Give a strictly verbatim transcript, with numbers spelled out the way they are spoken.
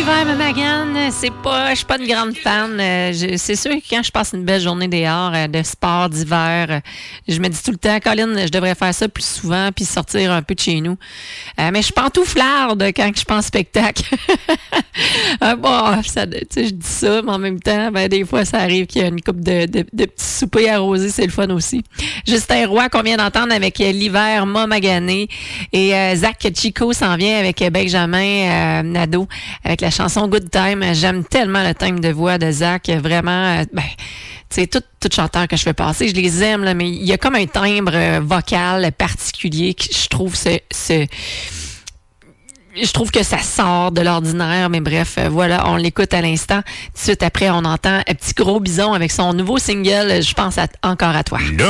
l'hiver me magane, c'est pas, je suis pas une grande fan. Euh, je- c'est sûr que quand je passe une belle journée dehors, euh, de sport d'hiver, euh, je me dis tout le temps, Colin, je devrais faire ça plus souvent puis sortir un peu de chez nous. Euh, mais je suis pantouflarde quand je pense spectacle. Ah, bon, ça, tu sais, je dis ça, mais en même temps, ben, des fois, ça arrive qu'il y a une coupe de, de, de petits soupers arrosés, c'est le fun aussi. Justin Roy, qu'on vient d'entendre avec euh, l'hiver m'a magané. Et euh, Zach Chico s'en vient avec euh, Benjamin euh, Nadeau, avec la chanson Good Time. J'aime tellement le thème de voix de Zach. Vraiment, euh, ben, tu sais, tout, tout chanteur que je fais passer, je les aime, là, mais il y a comme un timbre euh, vocal particulier que je trouve ce... ce Je trouve que ça sort de l'ordinaire, mais bref, euh, voilà, on l'écoute à l'instant. Tout de suite après, on entend un petit gros bison avec son nouveau single, Je pense à, encore à toi.